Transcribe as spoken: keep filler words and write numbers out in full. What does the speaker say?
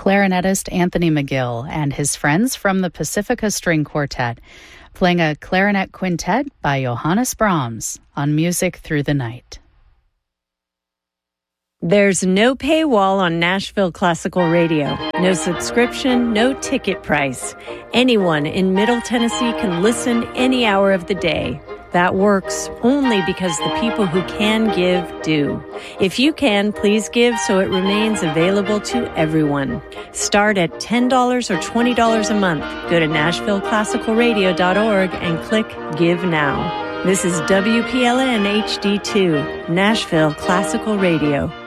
clarinetist Anthony McGill and his friends from the Pacifica String Quartet, playing a clarinet quintet by Johannes Brahms on Music Through the Night. There's no paywall on Nashville Classical Radio. No subscription, no ticket price. Anyone in Middle Tennessee can listen any hour of the day. That works only because the people who can give do. If you can, please give so it remains available to everyone. Start at ten dollars or twenty dollars a month. Go to nashville classical radio dot org and click Give Now. This is W P L N H D two, Nashville Classical Radio.